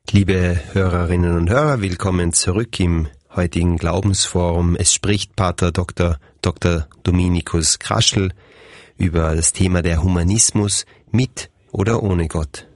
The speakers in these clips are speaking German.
Liebe Hörerinnen und Hörer, willkommen zurück im heutigen Glaubensforum. Es spricht Pater Dr. Dominikus Kraschel über das Thema der Humanismus mit oder ohne Gott.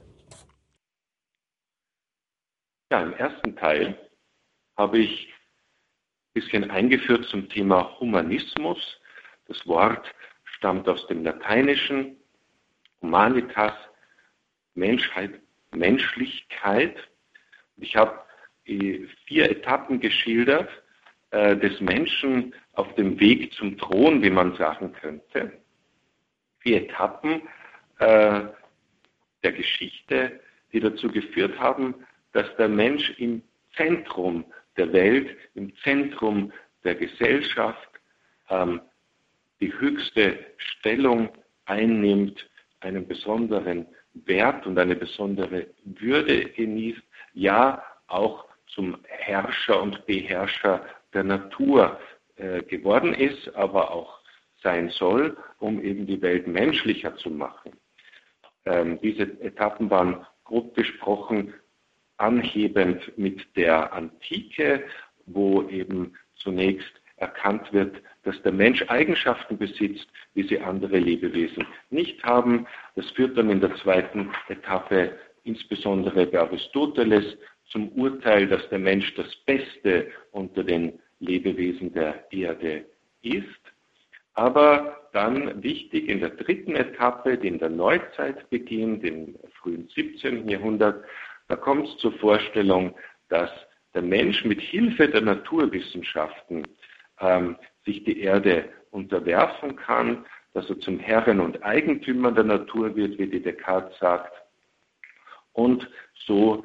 Ja, im ersten Teil habe ich ein bisschen eingeführt zum Thema Humanismus. Das Wort stammt aus dem Lateinischen, Humanitas, Menschheit, Menschlichkeit. Ich habe 4 Etappen geschildert des Menschen auf dem Weg zum Thron, wie man sagen könnte. 4 Etappen der Geschichte, die dazu geführt haben, dass der Mensch im Zentrum der Welt, im Zentrum der Gesellschaft die höchste Stellung einnimmt, einen besonderen Wert und eine besondere Würde genießt, ja auch zum Herrscher und Beherrscher der Natur geworden ist, aber auch sein soll, um eben die Welt menschlicher zu machen. Diese Etappen waren grob besprochen anhebend mit der Antike, wo eben zunächst erkannt wird, dass der Mensch Eigenschaften besitzt, wie sie andere Lebewesen nicht haben. Das führt dann in der zweiten Etappe insbesondere bei Aristoteles zum Urteil, dass der Mensch das Beste unter den Lebewesen der Erde ist. Aber dann wichtig in der dritten Etappe, die in der Neuzeit beginnt, im frühen 17. Jahrhundert, da kommt es zur Vorstellung, dass der Mensch mit Hilfe der Naturwissenschaften sich die Erde unterwerfen kann, dass er zum Herren und Eigentümer der Natur wird, wie die Descartes sagt, und so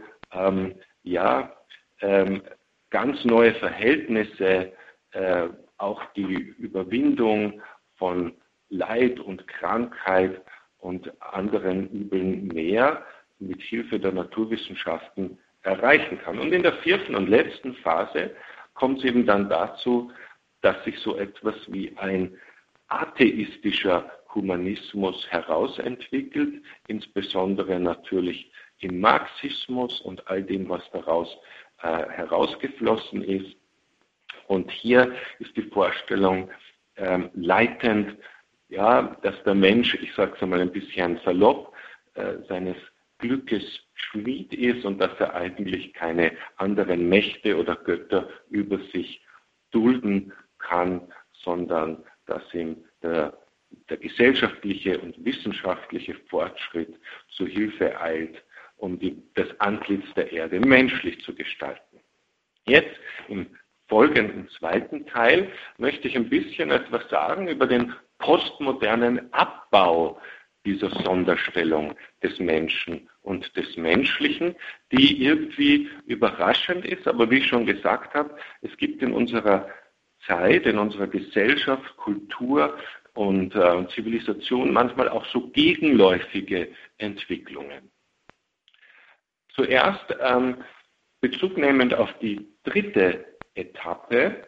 ganz neue Verhältnisse, auch die Überwindung von Leid und Krankheit und anderen Übeln mehr mit Hilfe der Naturwissenschaften erreichen kann. Und in der 4. und letzten Phase kommt es eben dann dazu, dass sich so etwas wie ein atheistischer Humanismus herausentwickelt, insbesondere natürlich im Marxismus und all dem, was daraus herausgeflossen ist. Und hier ist die Vorstellung leitend, ja, dass der Mensch, ich sage es einmal ein bisschen salopp, seines Glückes Schmied ist und dass er eigentlich keine anderen Mächte oder Götter über sich dulden kann, sondern dass ihm der gesellschaftliche und wissenschaftliche Fortschritt zu Hilfe eilt, um das Antlitz der Erde menschlich zu gestalten. Jetzt im folgenden zweiten Teil möchte ich ein bisschen etwas sagen über den postmodernen Abbau dieser Sonderstellung des Menschen und des Menschlichen, die irgendwie überraschend ist, aber wie ich schon gesagt habe, es gibt in unserer Zeit, in unserer Gesellschaft, Kultur und Zivilisation manchmal auch so gegenläufige Entwicklungen. Zuerst Bezug nehmend auf die dritte Etappe,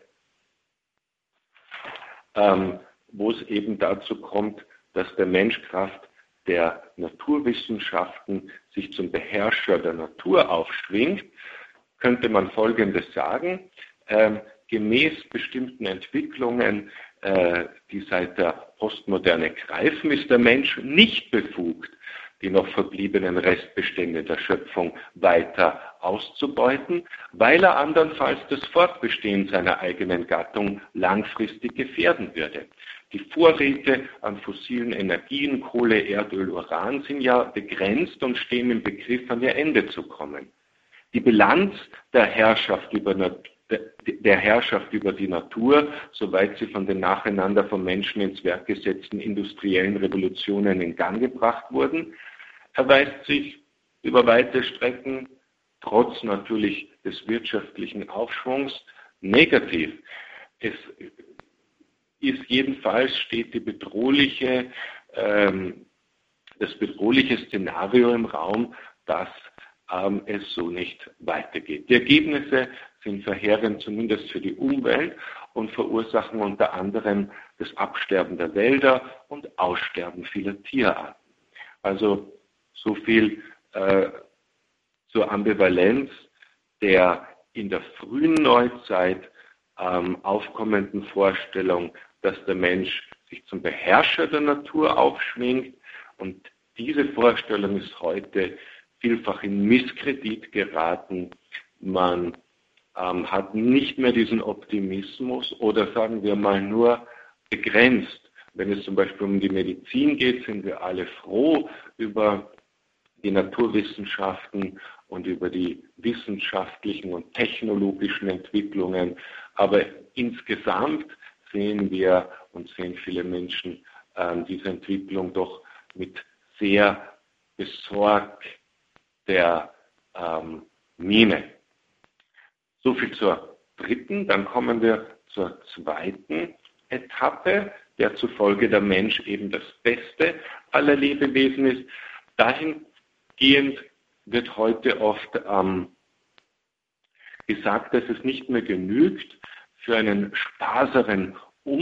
wo es eben dazu kommt, dass der Mensch Kraft der Naturwissenschaften sich zum Beherrscher der Natur aufschwingt, könnte man Folgendes sagen. Gemäß bestimmten Entwicklungen, die seit der Postmoderne greifen, ist der Mensch nicht befugt, die noch verbliebenen Restbestände der Schöpfung weiter auszubeuten, weil er andernfalls das Fortbestehen seiner eigenen Gattung langfristig gefährden würde. Die Vorräte an fossilen Energien, Kohle, Erdöl, Uran sind ja begrenzt und stehen im Begriff, an ihr Ende zu kommen. Die Bilanz der Herrschaft über die Natur, soweit sie von den nacheinander vom Menschen ins Werk gesetzten industriellen Revolutionen in Gang gebracht wurden, erweist sich über weite Strecken, trotz natürlich des wirtschaftlichen Aufschwungs, negativ. Es ist jedenfalls, steht das bedrohliche Szenario im Raum, dass es so nicht weitergeht. Die Ergebnisse sind verheerend, zumindest für die Umwelt, und verursachen unter anderem das Absterben der Wälder und Aussterben vieler Tierarten. Also so viel zur Ambivalenz der in der frühen Neuzeit aufkommenden Vorstellung, dass der Mensch sich zum Beherrscher der Natur aufschwingt, und diese Vorstellung ist heute vielfach in Misskredit geraten. Man hat nicht mehr diesen Optimismus oder sagen wir mal nur begrenzt. Wenn es zum Beispiel um die Medizin geht, sind wir alle froh über die Naturwissenschaften und über die wissenschaftlichen und technologischen Entwicklungen. Aber insgesamt sehen wir und sehen viele Menschen diese Entwicklung doch mit sehr besorgter Miene. So viel zur dritten. Dann kommen wir zur zweiten Etappe, der zufolge der Mensch eben das Beste aller Lebewesen ist. Dahingehend wird heute oft gesagt, dass es nicht mehr genügt, für einen sparsameren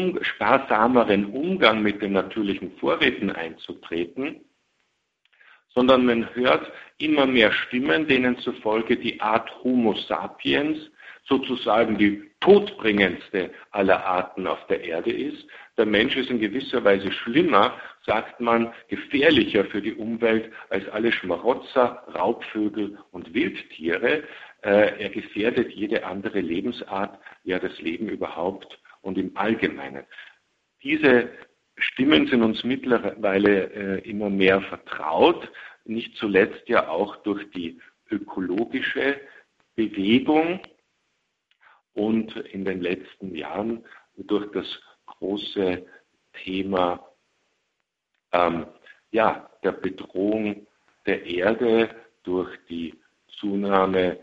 Umgang mit den natürlichen Vorräten einzutreten, sondern man hört immer mehr Stimmen, denen zufolge die Art Homo sapiens sozusagen die todbringendste aller Arten auf der Erde ist. Der Mensch ist in gewisser Weise schlimmer, sagt man, gefährlicher für die Umwelt als alle Schmarotzer, Raubvögel und Wildtiere. Er gefährdet jede andere Lebensart, ja das Leben überhaupt und im Allgemeinen. Diese Stimmen sind uns mittlerweile immer mehr vertraut, nicht zuletzt ja auch durch die ökologische Bewegung und in den letzten Jahren durch das große Thema der Bedrohung der Erde durch die Zunahme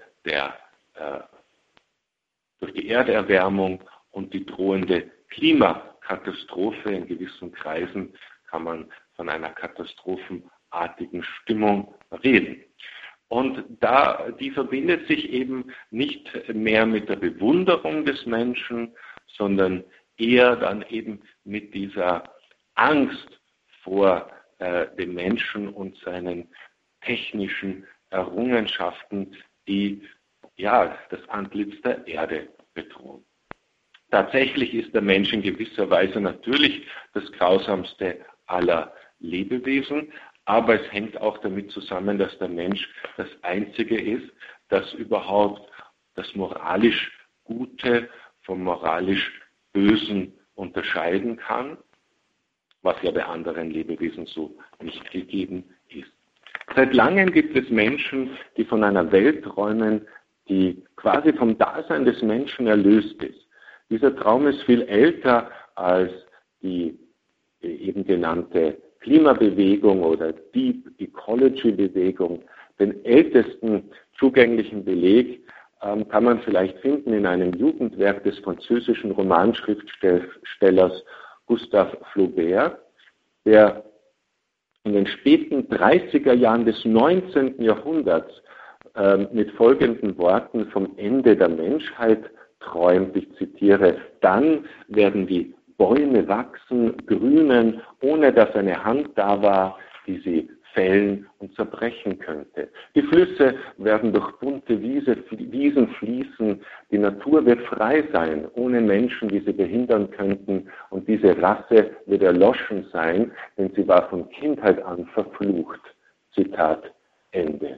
durch die Erderwärmung und die drohende Klimakatastrophe. In gewissen Kreisen kann man von einer katastrophenartigen Stimmung reden. Und die verbindet sich eben nicht mehr mit der Bewunderung des Menschen, sondern eher dann eben mit dieser Angst vor dem Menschen und seinen technischen Errungenschaften, die das Antlitz der Erde bedrohen. Tatsächlich ist der Mensch in gewisser Weise natürlich das grausamste aller Lebewesen, aber es hängt auch damit zusammen, dass der Mensch das Einzige ist, das überhaupt das moralisch Gute vom moralisch Bösen unterscheiden kann, was ja bei anderen Lebewesen so nicht gegeben ist. Seit langem gibt es Menschen, die von einer Welt träumen, die quasi vom Dasein des Menschen erlöst ist. Dieser Traum ist viel älter als die eben genannte Klimabewegung oder Deep Ecology Bewegung. Den ältesten zugänglichen Beleg kann man vielleicht finden in einem Jugendwerk des französischen Romanschriftstellers Gustave Flaubert, der in den späten 30er Jahren des 19. Jahrhunderts mit folgenden Worten vom Ende der Menschheit träumt, ich zitiere: Dann werden die Bäume wachsen, grünen, ohne dass eine Hand da war, die sie fällen und zerbrechen könnte. Die Flüsse werden durch bunte Wiesen fließen, die Natur wird frei sein, ohne Menschen, die sie behindern könnten, und diese Rasse wird erloschen sein, denn sie war von Kindheit an verflucht. Zitat Ende.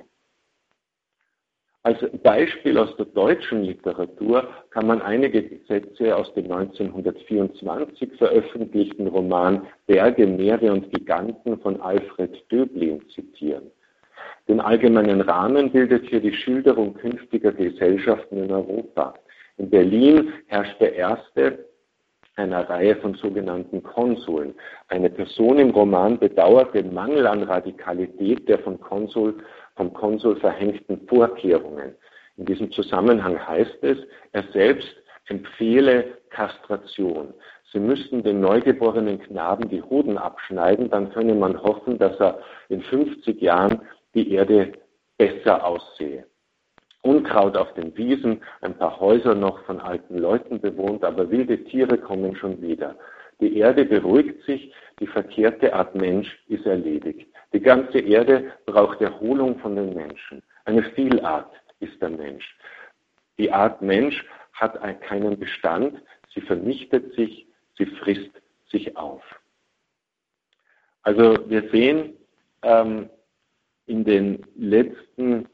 Als Beispiel aus der deutschen Literatur kann man einige Sätze aus dem 1924 veröffentlichten Roman Berge, Meere und Giganten von Alfred Döblin zitieren. Den allgemeinen Rahmen bildet hier die Schilderung künftiger Gesellschaften in Europa. In Berlin herrscht der erste einer Reihe von sogenannten Konsuln. Eine Person im Roman bedauert den Mangel an Radikalität der vom Konsul verhängten Vorkehrungen. In diesem Zusammenhang heißt es, er selbst empfehle Kastration. Sie müssten den neugeborenen Knaben die Hoden abschneiden, dann könne man hoffen, dass er in 50 Jahren die Erde besser aussehe. Unkraut auf den Wiesen, ein paar Häuser noch von alten Leuten bewohnt, aber wilde Tiere kommen schon wieder. Die Erde beruhigt sich, die verkehrte Art Mensch ist erledigt. Die ganze Erde braucht Erholung von den Menschen. Eine Vielart ist der Mensch. Die Art Mensch hat keinen Bestand, sie vernichtet sich, sie frisst sich auf. Also wir sehen in den letzten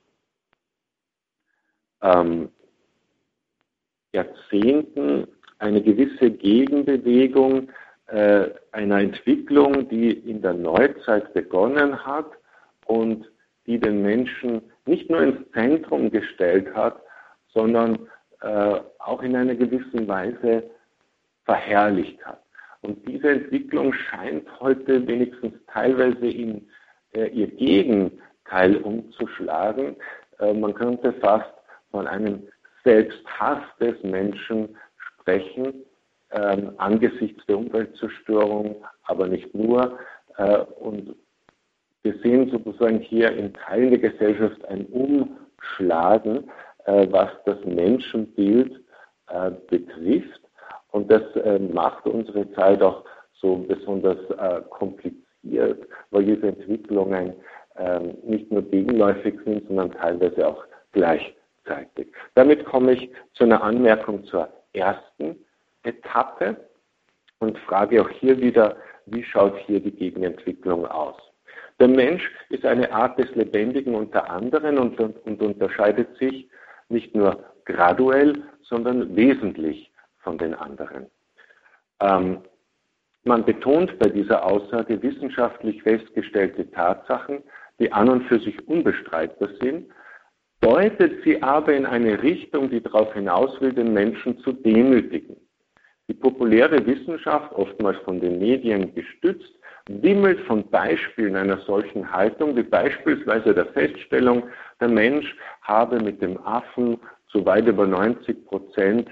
Jahrzehnten eine gewisse Gegenbewegung einer Entwicklung, die in der Neuzeit begonnen hat und die den Menschen nicht nur ins Zentrum gestellt hat, sondern auch in einer gewissen Weise verherrlicht hat. Und diese Entwicklung scheint heute wenigstens teilweise in ihr Gegenteil umzuschlagen. Man könnte fast von einem Selbsthass des Menschen sprechen, angesichts der Umweltzerstörung, aber nicht nur. Und wir sehen sozusagen hier in Teilen der Gesellschaft ein Umschlagen, was das Menschenbild betrifft. Und das macht unsere Zeit auch so besonders kompliziert, weil diese Entwicklungen nicht nur gegenläufig sind, sondern teilweise auch gleichzeitig. Damit komme ich zu einer Anmerkung zur ersten Etappe und frage auch hier wieder, wie schaut hier die Gegenentwicklung aus? Der Mensch ist eine Art des Lebendigen unter anderen und unterscheidet sich nicht nur graduell, sondern wesentlich von den anderen. Man betont bei dieser Aussage wissenschaftlich festgestellte Tatsachen, die an und für sich unbestreitbar sind, deutet sie aber in eine Richtung, die darauf hinaus will, den Menschen zu demütigen. Die populäre Wissenschaft, oftmals von den Medien gestützt, wimmelt von Beispielen einer solchen Haltung, wie beispielsweise der Feststellung, der Mensch habe mit dem Affen zu weit über 90%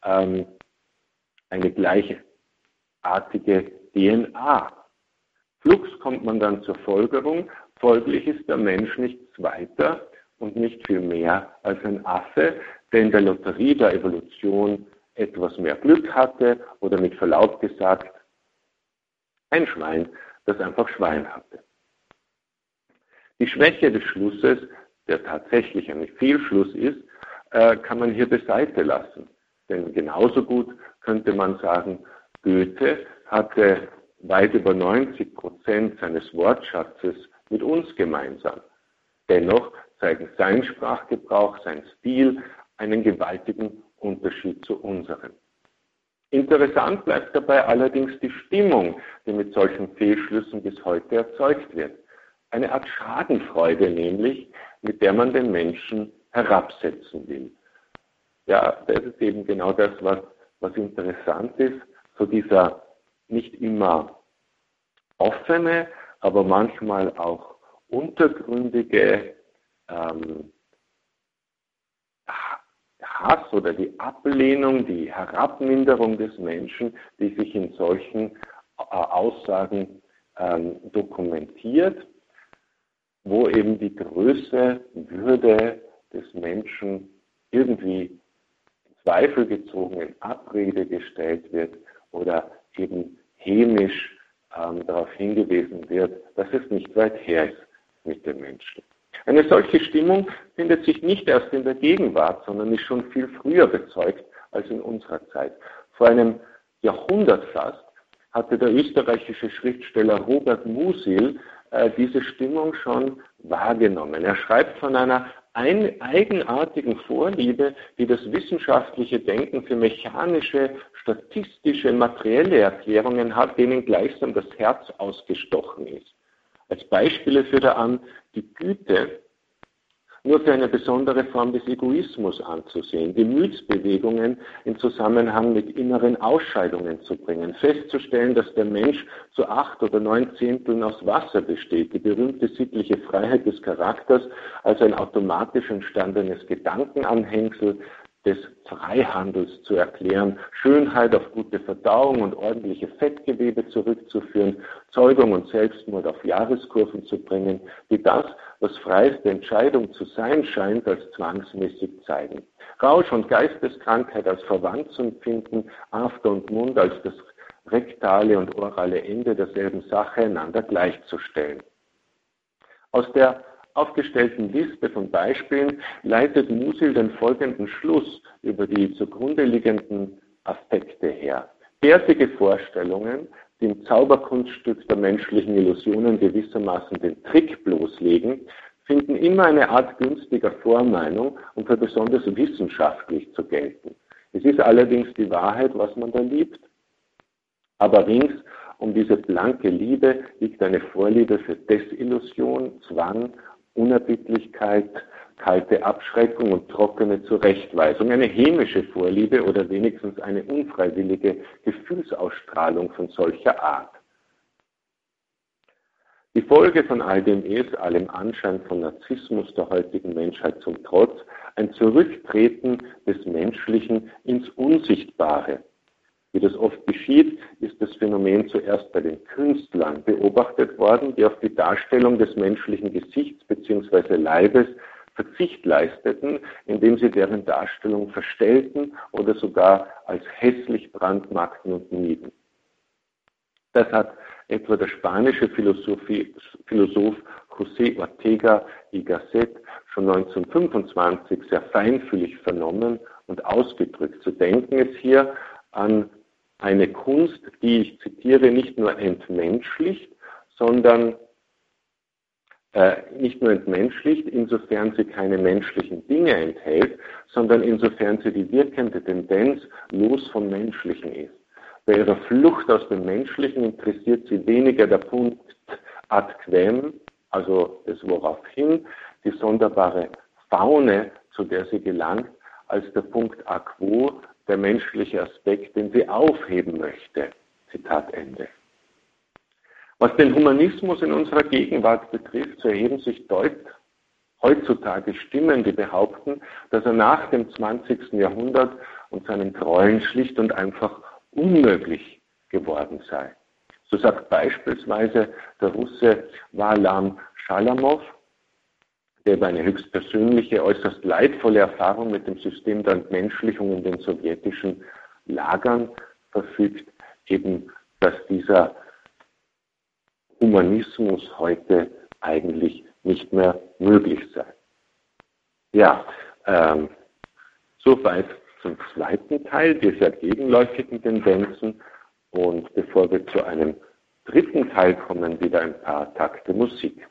eine gleichartige DNA. Flugs kommt man dann zur Folgerung, folglich ist der Mensch nichts weiter und nicht viel mehr als ein Affe, der in der Lotterie der Evolution etwas mehr Glück hatte oder mit Verlaub gesagt, ein Schwein, das einfach Schwein hatte. Die Schwäche des Schlusses, der tatsächlich ein Fehlschluss ist, kann man hier beiseite lassen. Denn genauso gut könnte man sagen, Goethe hatte weit über 90% seines Wortschatzes mit uns gemeinsam. Dennoch zeigen sein Sprachgebrauch, sein Stil einen gewaltigen Unterschied zu unserem. Interessant bleibt dabei allerdings die Stimmung, die mit solchen Fehlschlüssen bis heute erzeugt wird. Eine Art Schadenfreude nämlich, mit der man den Menschen herabsetzen will. Ja, das ist eben genau das, was interessant ist, so dieser nicht immer offene, aber manchmal auch untergründige Hass oder die Ablehnung, die Herabminderung des Menschen, die sich in solchen Aussagen dokumentiert, wo eben die Größe, Würde des Menschen irgendwie in Zweifel gezogen, in Abrede gestellt wird oder eben hämisch darauf hingewiesen wird, dass es nicht weit her ist mit den Menschen. Eine solche Stimmung findet sich nicht erst in der Gegenwart, sondern ist schon viel früher bezeugt als in unserer Zeit. Vor einem Jahrhundert fast hatte der österreichische Schriftsteller Robert Musil diese Stimmung schon wahrgenommen. Er schreibt von einer eigenartigen Vorliebe, die das wissenschaftliche Denken für mechanische, statistische, materielle Erklärungen hat, denen gleichsam das Herz ausgestochen ist. Als Beispiele führt er an, die Güte nur für eine besondere Form des Egoismus anzusehen, Gemütsbewegungen in Zusammenhang mit inneren Ausscheidungen zu bringen, festzustellen, dass der Mensch zu 8 oder 9 Zehnteln aus Wasser besteht, die berühmte sittliche Freiheit des Charakters als ein automatisch entstandenes Gedankenanhängsel des Freihandels zu erklären, Schönheit auf gute Verdauung und ordentliche Fettgewebe zurückzuführen, Zeugung und Selbstmord auf Jahreskurven zu bringen, die das, was freieste Entscheidung zu sein scheint, als zwangsmäßig zeigen. Rausch und Geisteskrankheit als verwandt zu empfinden, After und Mund als das rektale und orale Ende derselben Sache einander gleichzustellen. Aus der aufgestellten Liste von Beispielen leitet Musil den folgenden Schluss über die zugrunde liegenden Aspekte her. Bärtige Vorstellungen, die im Zauberkunststück der menschlichen Illusionen gewissermaßen den Trick bloßlegen, finden immer eine Art günstiger Vormeinung, um für besonders wissenschaftlich zu gelten. Es ist allerdings die Wahrheit, was man da liebt. Aber rings um diese blanke Liebe liegt eine Vorliebe für Desillusion, Zwang, Unerbittlichkeit, kalte Abschreckung und trockene Zurechtweisung. Eine hämische Vorliebe oder wenigstens eine unfreiwillige Gefühlsausstrahlung von solcher Art. Die Folge von all dem ist, allem Anschein von Narzissmus der heutigen Menschheit zum Trotz, ein Zurücktreten des Menschlichen ins Unsichtbare. Wie das oft geschieht, ist das Phänomen zuerst bei den Künstlern beobachtet worden, die auf die Darstellung des menschlichen Gesichts bzw. Leibes Verzicht leisteten, indem sie deren Darstellung verstellten oder sogar als hässlich brandmarkten und mieden. Das hat etwa der spanische Philosoph José Ortega y Gasset schon 1925 sehr feinfühlig vernommen und ausgedrückt. Zu denken ist hier an eine Kunst, die, ich zitiere, nicht nur entmenschlicht, insofern sie keine menschlichen Dinge enthält, sondern insofern sie die wirkende Tendenz los vom Menschlichen ist. Bei ihrer Flucht aus dem Menschlichen interessiert sie weniger der Punkt ad quem, also das woraufhin, die sonderbare Faune, zu der sie gelangt, als der Punkt a quo, der menschliche Aspekt, den sie aufheben möchte. Zitat Ende. Was den Humanismus in unserer Gegenwart betrifft, so erheben sich heutzutage Stimmen, die behaupten, dass er nach dem 20. Jahrhundert und seinen Treuen schlicht und einfach unmöglich geworden sei. So sagt beispielsweise der Russe Warlam Shalamov, der über eine höchstpersönliche, äußerst leidvolle Erfahrung mit dem System der Entmenschlichung in den sowjetischen Lagern verfügt, eben, dass dieser Humanismus heute eigentlich nicht mehr möglich sei. Ja, soweit zum zweiten Teil dieser gegenläufigen Tendenzen, und bevor wir zu einem dritten Teil kommen, wieder ein paar Takte Musik.